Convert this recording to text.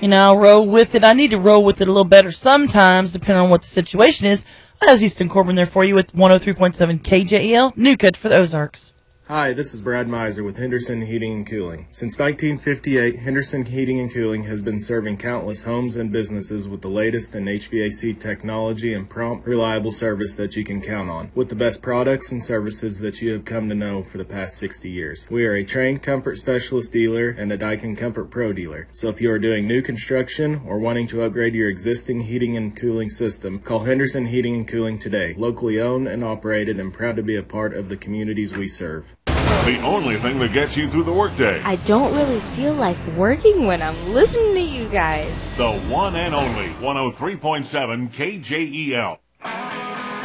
I'll roll with it. I need to roll with it a little better sometimes, depending on what the situation is. As Easton Corbin there for you with 103.7 KJEL, NuCut for the Ozarks. Hi, this is Brad Miser with Henderson Heating and Cooling. Since 1958, Henderson Heating and Cooling has been serving countless homes and businesses with the latest in HVAC technology and prompt, reliable service that you can count on, with the best products and services that you have come to know for the past 60 years. We are a trained comfort specialist dealer and a Daikin Comfort Pro dealer. So if you are doing new construction or wanting to upgrade your existing heating and cooling system, call Henderson Heating and Cooling today. Locally owned and operated and proud to be a part of the communities we serve. The only thing that gets you through the workday. I don't really feel like working when I'm listening to you guys. The one and only 103.7 KJEL.